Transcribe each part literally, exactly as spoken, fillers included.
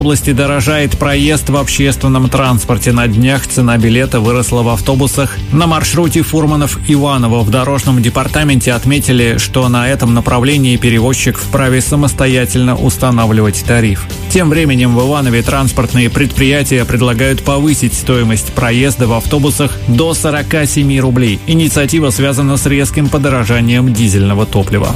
В области дорожает проезд в общественном транспорте. На днях цена билета выросла в автобусах. На маршруте Фурманов-Иваново в дорожном департаменте отметили, что на этом направлении перевозчик вправе самостоятельно устанавливать тариф. Тем временем в Иванове транспортные предприятия предлагают повысить стоимость проезда в автобусах до сорок семь рублей. Инициатива связана с резким подорожанием дизельного топлива.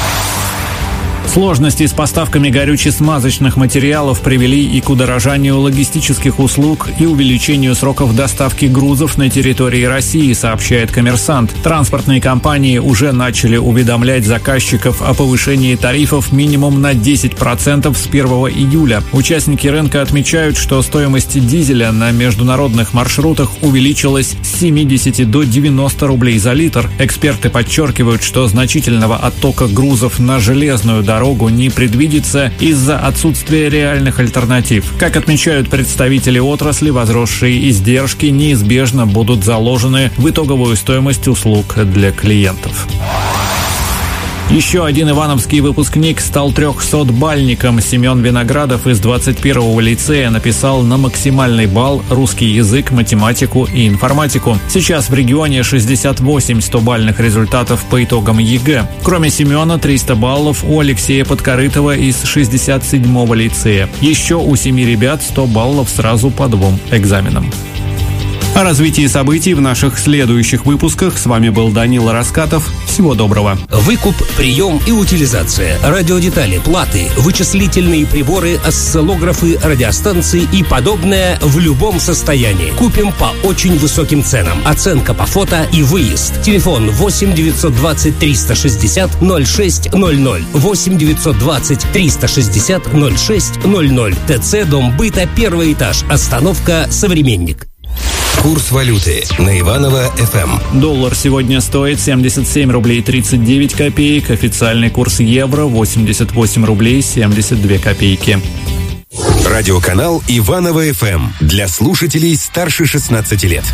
Сложности с поставками горюче-смазочных материалов привели и к удорожанию логистических услуг и увеличению сроков доставки грузов на территории России, сообщает «Коммерсант». Транспортные компании уже начали уведомлять заказчиков о повышении тарифов минимум на десять процентов с первого июля. Участники рынка отмечают, что стоимость дизеля на международных маршрутах увеличилась с семидесяти до девяноста рублей за литр. Эксперты подчеркивают, что значительного оттока грузов на железную дорогу дорогу не предвидится из-за отсутствия реальных альтернатив. Как отмечают представители отрасли, возросшие издержки неизбежно будут заложены в итоговую стоимость услуг для клиентов. Еще один ивановский выпускник стал трехсотбальником. Семен Виноградов из двадцать первого лицея написал на максимальный балл русский язык, математику и информатику. Сейчас в регионе шестьдесят восемь стобальных результатов по итогам ЕГЭ. Кроме Семена, триста баллов у Алексея Подкорытова из шестьдесят седьмого лицея. Еще у семи ребят сто баллов сразу по двум экзаменам. О развитии событий в наших следующих выпусках. С вами был Данила Раскатов. Всего доброго. Выкуп, прием и утилизация. Радиодетали, платы, вычислительные приборы, осциллографы, радиостанции и подобное в любом состоянии. Купим по очень высоким ценам. Оценка по фото и выезд. Телефон восемь девятьсот двадцать триста шестьдесят ноль шесть ноль ноль. восемь девятьсот двадцать триста шестьдесят ноль шесть ноль ноль. ТЦ Дом быта, первый этаж. Остановка «Современник». Курс валюты на Иваново эф эм. Доллар сегодня стоит семьдесят семь рублей тридцать девять копеек. Официальный курс евро восемьдесят восемь рублей семьдесят две копейки. Радиоканал Иваново эф эм для слушателей старше шестнадцати лет.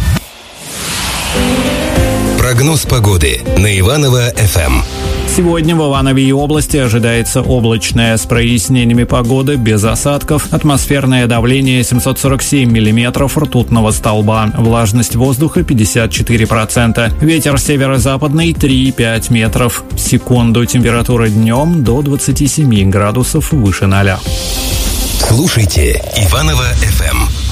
Прогноз погоды на Иваново эф эм. Сегодня в Иванове и области ожидается облачная с прояснениями погода, без осадков. Атмосферное давление семьсот сорок семь миллиметров ртутного столба. Влажность воздуха пятьдесят четыре процента. Ветер северо-западный три и пять метров в секунду. Температура днем до двадцати семи градусов выше ноля. Слушайте Иваново эф эм.